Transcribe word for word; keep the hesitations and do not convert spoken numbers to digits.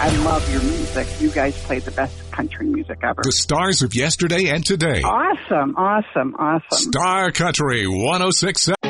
I love your music. You guys play the best country music ever. The stars of yesterday and today. Awesome, awesome, awesome. Star Country one oh six point seven.